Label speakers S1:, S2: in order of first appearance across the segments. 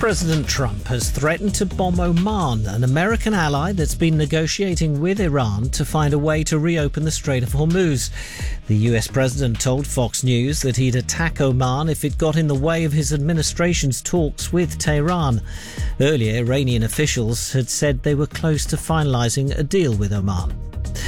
S1: President Trump has threatened to bomb Oman, an American ally that's been negotiating with Iran to find a way to reopen the Strait of Hormuz. The US president told Fox News that he'd attack Oman if it got in the way of his administration's talks with Tehran. Earlier, Iranian officials had said they were close to finalising a deal with Oman.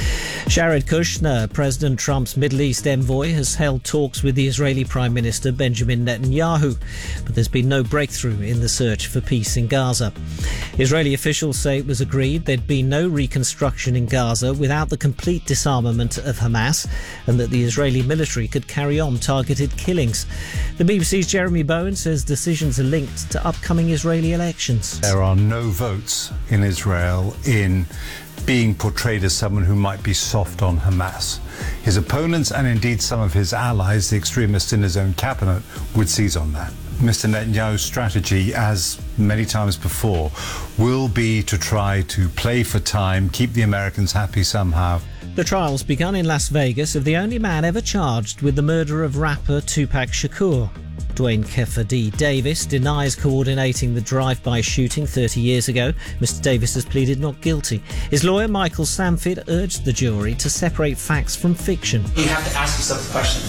S1: Jared Kushner, President Trump's Middle East envoy, has held talks with the Israeli Prime Minister Benjamin Netanyahu, but there's been no breakthrough in the search for peace in Gaza. Israeli officials say it was agreed there'd be no reconstruction in Gaza without the complete disarmament of Hamas, and that the Israeli military could carry on targeted killings. The BBC's Jeremy Bowen says decisions are linked to upcoming Israeli elections.
S2: There are no votes in Israel in being portrayed as someone who might be soft on Hamas. His opponents and indeed some of his allies, the extremists in his own cabinet, would seize on that. Mr. Netanyahu's strategy, as many times before, will be to try to play for time, keep the Americans happy somehow.
S1: The trial's begun in Las Vegas of the only man ever charged with the murder of rapper Tupac Shakur. Dwayne Keffer D. Davis denies coordinating the drive-by shooting 30 years ago. Mr. Davis has pleaded not guilty. His lawyer, Michael Samford, urged the jury to separate facts from fiction.
S3: You have to ask yourself the question,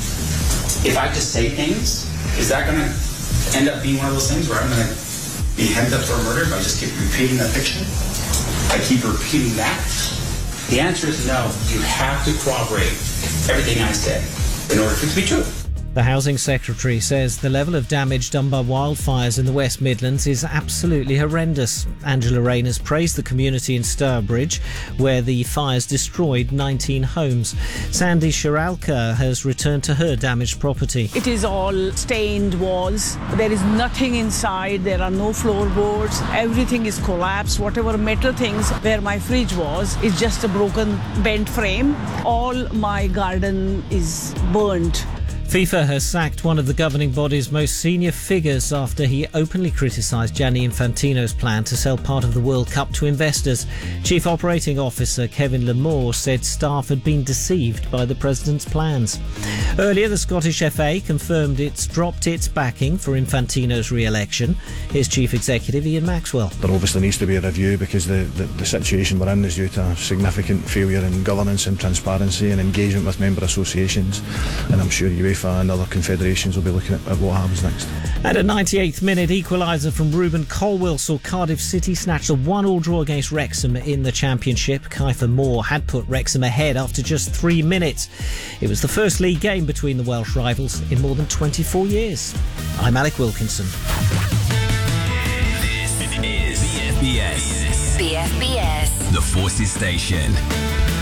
S3: if I just say things, is that going to end up being one of those things where I'm going to be hemmed up for a murder if I just keep repeating that fiction? I keep repeating that? The answer is no. You have to corroborate everything I said in order for it to be true.
S1: The Housing Secretary says the level of damage done by wildfires in the West Midlands is absolutely horrendous. Angela Rayner praised the community in Stourbridge, where the fires destroyed 19 homes. Sandy Shiralka has returned to her damaged property.
S4: It is all stained walls. There is nothing inside. There are no floorboards. Everything is collapsed. Whatever metal things where my fridge was is just a broken, bent frame. All my garden is burnt.
S1: FIFA has sacked one of the governing body's most senior figures after he openly criticised Gianni Infantino's plan to sell part of the World Cup to investors. Chief Operating Officer Kevin Lamore said staff had been deceived by the president's plans. Earlier, the Scottish FA confirmed it's dropped its backing for Infantino's re-election. Here's Chief Executive Ian Maxwell.
S5: There obviously needs to be a review because the situation we're in is due to significant failure in governance and transparency and engagement with member associations, and I'm sure UEFA and other confederations will be looking at what happens next.
S1: And a 98th minute equaliser from Ruben Colwill saw Cardiff City snatch a 1-1 draw against Wrexham in the Championship. Kiefer Moore had put Wrexham ahead after just 3 minutes. It was the first league game between the Welsh rivals in more than 24 years. I'm Alec Wilkinson.
S6: This is BFBS. BFBS. The Forces Station.